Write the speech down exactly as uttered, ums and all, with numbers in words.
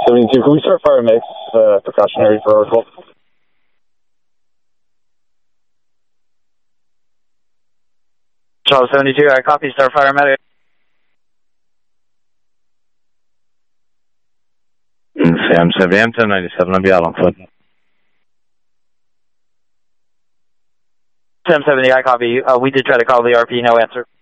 seventy-two, can we start fire mix, uh, precautionary for our call? Charles seventy-two, I copy, start fire medic. Sam seventy, M ten ninety-seven, I'll be out on foot. Sam seventy, I copy. Uh, we did try to call the R P, no answer.